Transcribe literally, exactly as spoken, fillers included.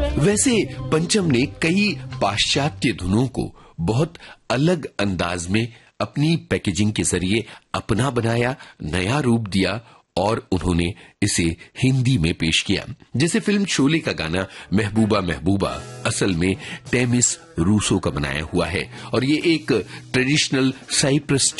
वैसे पंचम ने कई पाश्चात्य धुनों को बहुत अलग अंदाज में अपनी पैकेजिंग के जरिए अपना बनाया, नया रूप दिया और उन्होंने इसे हिंदी में पेश किया। जैसे फिल्म शोले का गाना महबूबा महबूबा असल में टेमिस रूसो का बनाया हुआ है और ये एक ट्रेडिशनल साइप्रस